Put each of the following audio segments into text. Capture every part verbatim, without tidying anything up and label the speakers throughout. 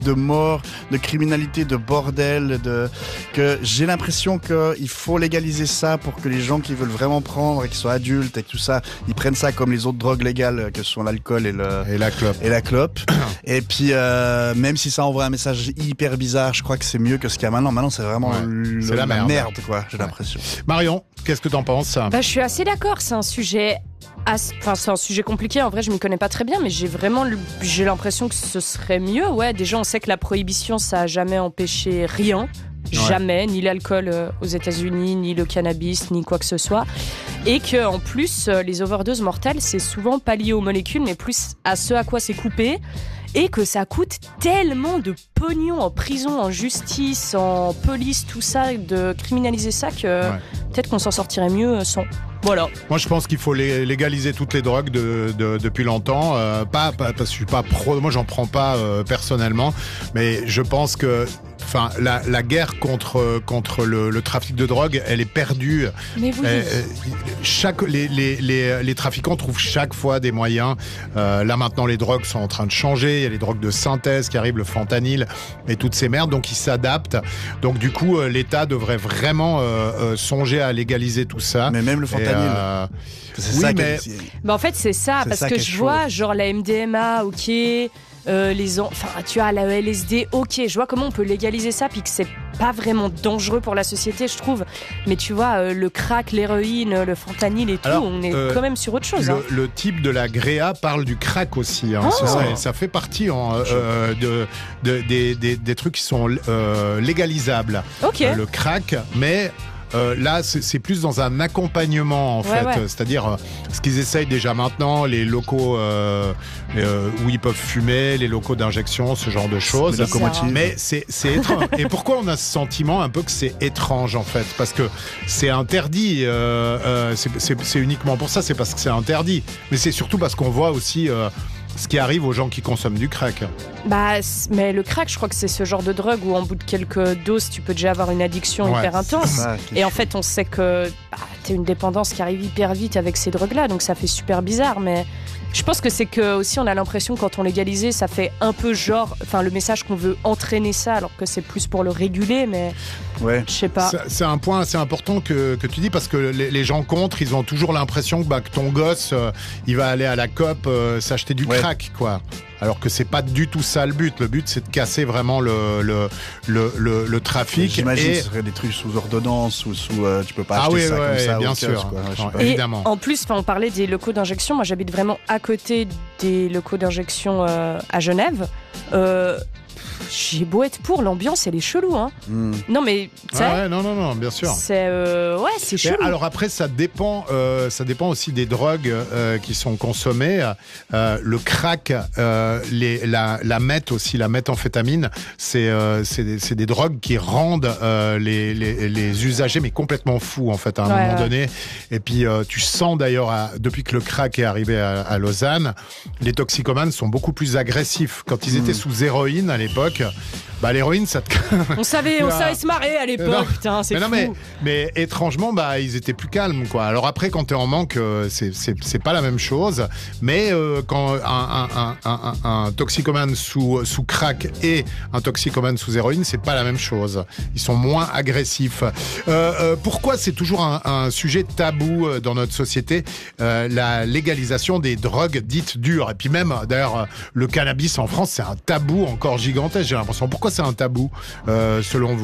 Speaker 1: de mort, de criminalité, de bordel, de que j'ai l'impression qu'il faut légaliser ça pour que les gens qui veulent vraiment prendre et qui sont adultes et tout ça, ils prennent ça comme les autres drogues légales que sont l'alcool et le
Speaker 2: et la clope.
Speaker 1: Et la clope. Et puis euh, même si ça envoie un message hyper bizarre, je crois que c'est mieux que ce qu'il y a maintenant. Maintenant, c'est vraiment
Speaker 2: ouais,
Speaker 1: le,
Speaker 2: c'est la, la
Speaker 1: merde.
Speaker 2: merde
Speaker 1: quoi. J'ai
Speaker 2: ouais.
Speaker 1: l'impression.
Speaker 2: Marion, qu'est-ce que t'en penses?
Speaker 3: Bah, je suis assez d'accord. C'est un sujet. Enfin, c'est un sujet compliqué. En vrai, je m'y connais pas très bien, mais j'ai vraiment, j'ai l'impression que ce serait mieux. Ouais, déjà, on sait que la prohibition, ça a jamais empêché rien. Ouais. Jamais, ni l'alcool euh, aux États-Unis, ni le cannabis, ni quoi que ce soit. Et que en plus, euh, les overdoses mortelles, c'est souvent pas lié aux molécules, mais plus à ce à quoi c'est coupé. Et que ça coûte tellement de pognon en prison, en justice, en police, tout ça, de criminaliser ça que ouais. peut-être qu'on s'en sortirait mieux sans. Voilà.
Speaker 2: Moi, je pense qu'il faut légaliser toutes les drogues de, de, depuis longtemps. Euh, pas, pas parce que je suis pas pro. Moi, j'en prends pas euh, personnellement, mais je pense que. Enfin, la, la guerre contre contre le, le trafic de drogue, elle est perdue.
Speaker 3: Mais oui.
Speaker 2: Euh, chaque les, les les les trafiquants trouvent chaque fois des moyens. Euh, là maintenant, les drogues sont en train de changer. Il y a les drogues de synthèse qui arrivent, le fentanyl et toutes ces merdes. Donc ils s'adaptent. Donc du coup, euh, l'État devrait vraiment euh, euh, songer à légaliser tout ça.
Speaker 1: Mais même le fentanyl. Euh,
Speaker 2: c'est oui, ça mais
Speaker 3: bah en fait c'est ça c'est parce ça que je vois genre la M D M A, ok. Euh, les en... enfin tu as la L S D, ok, je vois comment on peut légaliser ça puis que c'est pas vraiment dangereux pour la société, je trouve, mais tu vois euh, le crack, l'héroïne, le fentanyl et tout. Alors, on est euh, quand même sur autre chose.
Speaker 2: Le,
Speaker 3: hein.
Speaker 2: le type de la Gréa parle du crack aussi, hein. oh. ça, ça fait partie en, euh, de, de, de, de, des trucs qui sont euh, légalisables.
Speaker 3: Okay.
Speaker 2: Euh, le crack, mais Euh, là, c'est, c'est plus dans un accompagnement, en
Speaker 3: ouais,
Speaker 2: fait.
Speaker 3: Ouais.
Speaker 2: C'est-à-dire, euh, ce qu'ils essayent déjà maintenant, les locaux euh, euh, où ils peuvent fumer, les locaux d'injection, ce genre de choses.
Speaker 3: C'est
Speaker 2: Mais c'est, c'est étrange. Et pourquoi on a ce sentiment un peu que c'est étrange, en fait? Parce que c'est interdit. Euh, euh, c'est, c'est, c'est uniquement pour ça, c'est parce que c'est interdit. Mais c'est surtout parce qu'on voit aussi... Euh, ce qui arrive aux gens qui consomment du crack.
Speaker 3: Bah, mais le crack, je crois que c'est ce genre de drogue où en bout de quelques doses, tu peux déjà avoir une addiction ouais. hyper intense. Ah, et en fait, on sait que bah, t'as une dépendance qui arrive hyper vite avec ces drogues-là, donc ça fait super bizarre. Mais je pense que c'est que aussi on a l'impression quand on légalisait, ça fait un peu genre, enfin le message qu'on veut entraîner ça, alors que c'est plus pour le réguler, mais
Speaker 1: ouais.
Speaker 3: je sais pas.
Speaker 2: C'est, c'est un point assez important que, que tu dis parce que les, les gens contre, ils ont toujours l'impression que, bah, que ton gosse, euh, il va aller à la COP euh, s'acheter du ouais. crack, quoi. Alors que c'est pas du tout ça le but. Le but, c'est de casser vraiment le le le le, le trafic.
Speaker 1: J'imagine
Speaker 2: et...
Speaker 1: que ce serait des trucs sous ordonnance ou sous euh, tu peux pas
Speaker 2: ah
Speaker 1: acheter
Speaker 2: oui,
Speaker 1: ça
Speaker 2: ouais,
Speaker 1: comme ça.
Speaker 2: Bien
Speaker 1: au
Speaker 2: sûr,
Speaker 1: kiosque, quoi.
Speaker 2: Non,
Speaker 3: et
Speaker 2: évidemment.
Speaker 3: En plus, on parlait des locaux d'injection. Moi, j'habite vraiment à côté des locaux d'injection euh, à Genève. Euh, J'ai beau être pour, l'ambiance elle est chelou, hein. Mm. Non mais tu sais,
Speaker 2: ah ouais, non non non, bien sûr.
Speaker 3: C'est euh, ouais, c'est chelou.
Speaker 2: Mais alors après, ça dépend, euh, ça dépend aussi des drogues euh, qui sont consommées. Euh, le crack, euh, les, la, la meth aussi, la méthamphétamine, c'est euh, c'est des, c'est des drogues qui rendent euh, les, les les usagers mais complètement fous en fait à un ouais, moment ouais. donné. Et puis euh, tu sens d'ailleurs à, depuis que le crack est arrivé à, à Lausanne, les toxicomanes sont beaucoup plus agressifs. Quand ils mm. étaient sous héroïne à l'époque. Bah l'héroïne, ça te...
Speaker 3: On savait, on savait se marrer à l'époque, non, putain, c'est
Speaker 2: mais non,
Speaker 3: fou.
Speaker 2: Mais, mais étrangement, bah ils étaient plus calmes, quoi. Alors après, quand t'es en manque, euh, c'est, c'est, c'est pas la même chose. Mais euh, quand un, un, un, un, un toxicomane sous, sous crack et un toxicomane sous héroïne, c'est pas la même chose. Ils sont moins agressifs. Euh, euh, pourquoi c'est toujours un, un sujet tabou dans notre société, euh, la légalisation des drogues dites dures. Et puis même, d'ailleurs, le cannabis en France, c'est un tabou encore gigantesque, j'ai l'impression. Pourquoi c'est un tabou, euh, selon vous ?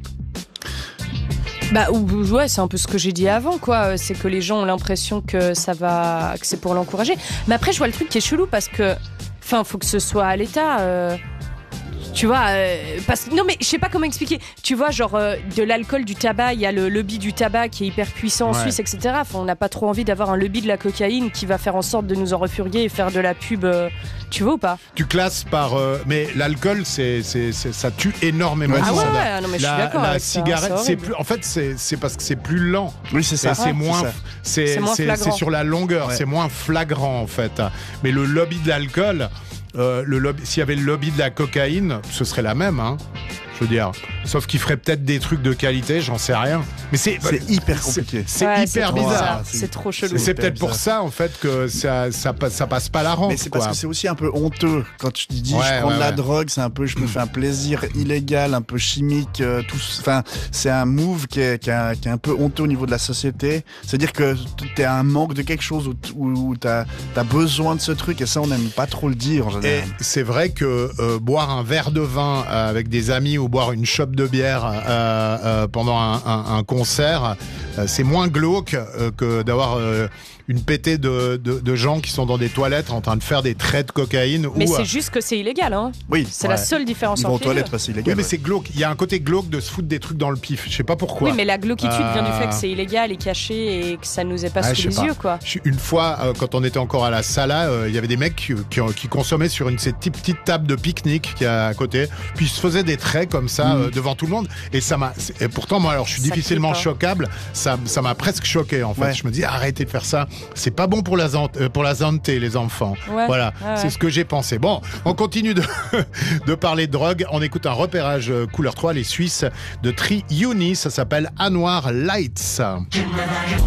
Speaker 3: Bah ouais, c'est un peu ce que j'ai dit avant, quoi. C'est que les gens ont l'impression que ça va, que c'est pour l'encourager. Mais après, je vois le truc qui est chelou parce que, enfin, faut que ce soit à l'État. Euh... Tu vois, euh, parce que non mais je sais pas comment expliquer. Tu vois, genre euh, de l'alcool, du tabac, il y a le lobby du tabac qui est hyper puissant en ouais. Suisse, et cetera. Enfin, on n'a pas trop envie d'avoir un lobby de la cocaïne qui va faire en sorte de nous en refurier et faire de la pub. Euh, tu vois ou pas ?
Speaker 2: Tu classes par, euh, mais l'alcool, c'est, c'est, c'est ça tue énormément.
Speaker 3: Ah ouais,
Speaker 2: ça,
Speaker 3: ouais, non mais je suis
Speaker 2: la,
Speaker 3: d'accord.
Speaker 2: La
Speaker 3: avec
Speaker 2: cigarette,
Speaker 3: ça, c'est,
Speaker 2: c'est plus. En fait, c'est, c'est parce que c'est plus lent.
Speaker 1: Oui, c'est ça.
Speaker 2: Et c'est
Speaker 1: ouais,
Speaker 2: moins,
Speaker 1: c'est,
Speaker 2: c'est,
Speaker 3: c'est, moins
Speaker 2: c'est, c'est sur la longueur, ouais. C'est moins flagrant en fait. Mais le lobby de l'alcool. Euh, le lobby, s'il y avait le lobby de la cocaïne, ce serait la même, hein. Je veux dire, sauf qu'il ferait peut-être des trucs de qualité, j'en sais rien. Mais c'est,
Speaker 1: c'est hyper compliqué.
Speaker 2: C'est, c'est
Speaker 3: ouais,
Speaker 2: hyper
Speaker 3: c'est
Speaker 2: bizarre.
Speaker 3: C'est, c'est trop chelou.
Speaker 2: C'est, c'est peut-être pour ça, en fait, que ça, ça, ça passe pas la rampe.
Speaker 1: Mais c'est
Speaker 2: quoi.
Speaker 1: parce que c'est aussi un peu honteux. Quand tu dis
Speaker 2: Ouais,
Speaker 1: je prends
Speaker 2: ouais,
Speaker 1: de la
Speaker 2: ouais.
Speaker 1: drogue, c'est un peu je me fais un plaisir illégal, un peu chimique. Euh, tout, enfin, c'est un move qui est, qui, est, qui est un peu honteux au niveau de la société. C'est-à-dire que tu as un manque de quelque chose où, où, où tu as besoin de ce truc et ça, on n'aime pas trop le dire en général.
Speaker 2: Et c'est vrai que euh, boire un verre de vin euh, avec des amis ou boire une chope de bière euh, euh, pendant un, un, un concert, euh, c'est moins glauque euh, que d'avoir euh, une pétée de, de, de gens qui sont dans des toilettes en train de faire des traits de cocaïne.
Speaker 3: Mais
Speaker 2: ou,
Speaker 3: c'est
Speaker 2: euh,
Speaker 3: juste que c'est illégal, hein.
Speaker 1: Oui,
Speaker 3: C'est
Speaker 2: ouais.
Speaker 3: la seule différence
Speaker 1: ils vont aux
Speaker 3: entre les deux.
Speaker 1: toilettes, c'est
Speaker 2: Oui,
Speaker 1: illégal.
Speaker 2: mais
Speaker 1: ouais.
Speaker 2: c'est glauque. Il y a un côté glauque de se foutre des trucs dans le pif. Je sais pas pourquoi.
Speaker 3: Oui, mais la glauquitude
Speaker 2: Euh,
Speaker 3: vient du fait que c'est illégal et caché et que ça nous est pas
Speaker 2: Ouais,
Speaker 3: sous
Speaker 2: je
Speaker 3: les
Speaker 2: sais pas.
Speaker 3: yeux, quoi.
Speaker 2: Je- Une fois, euh, quand on était encore à la Sala, euh, il y avait des mecs qui, qui, qui consommaient sur une de ces petites, petites tables de pique-nique qui est à côté, puis ils se faisaient des traits comme ça euh, devant tout le monde. Et ça m'a. Et pourtant, moi, alors, je suis
Speaker 3: Ça
Speaker 2: difficilement
Speaker 3: clip, hein.
Speaker 2: choquable. Ça, ça m'a presque choqué, en fait.
Speaker 1: Ouais.
Speaker 2: Je me dis, arrêtez de faire ça. C'est pas bon pour la zan- euh, pour la santé, les enfants.
Speaker 3: Ouais,
Speaker 2: Voilà,
Speaker 3: ouais,
Speaker 2: c'est
Speaker 3: ouais.
Speaker 2: ce que j'ai pensé. Bon, on continue de, de parler de drogue. On écoute un repérage euh, couleur trois, les Suisses de Tri Uni. Ça s'appelle Anwar Lights.